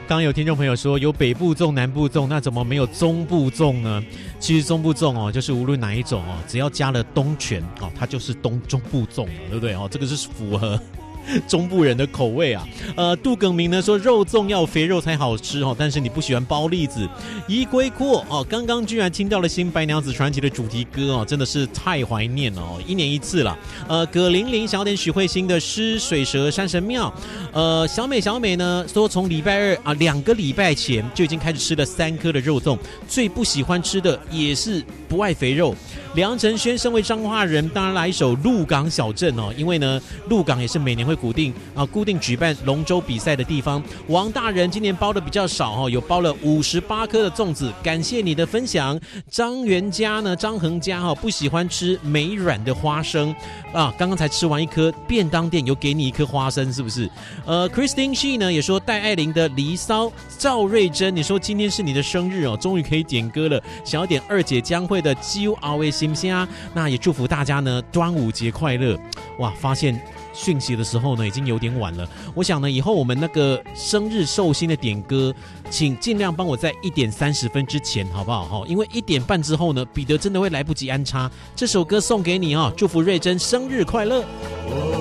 刚刚有听众朋友说有北部粽、南部粽，那怎么没有中部粽呢？其实中部粽哦，就是无论哪一种哦，只要加了东泉哦，它就是中部粽了，对不对哦？这个是符合中部人的口味啊。杜耿明呢说肉粽要肥肉才好吃哦，但是你不喜欢包栗子。伊龟阔哦，刚刚居然听到了新白娘子传奇的主题歌哦，真的是太怀念了哦，1年1次了。葛玲玲想要点许慧欣的诗水蛇山神庙。小美呢说从礼拜2啊2个礼拜前就已经开始吃了3颗的肉粽，最不喜欢吃的也是不爱肥肉。梁承轩身为彰化人，当然来一首鹿港小镇哦，因为呢鹿港也是每年会固定举办龙舟比赛的地方。王大人今年包的比较少哦，有包了58颗的粽子，感谢你的分享。张恒家哦不喜欢吃没软的花生啊，刚刚才吃完1颗，便当店有给你1颗花生是不是？Christine She 呢也说戴爱玲的离骚。赵瑞珍你说今天是你的生日哦，终于可以点歌了，想要点二姐江蕙的揪熬为心虾，那也祝福大家呢端午节快乐。哇，发现讯息的时候呢已经有点晚了，我想呢以后我们那个生日寿星的点歌请尽量帮我在1点30分之前好不好？因为1点半之后呢彼得真的会来不及安插。这首歌送给你哦，祝福瑞珍生日快乐。